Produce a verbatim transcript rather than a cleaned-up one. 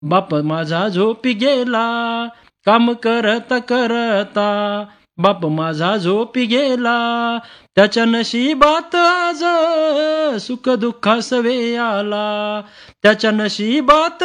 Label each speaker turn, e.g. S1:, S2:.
S1: बाप माझा झोपी गेला, काम करता करता. बाप माझा झोपी गेला, त्याच्या नशिबात आज सुख दुःखास वे आला. त्याच्या नशिबात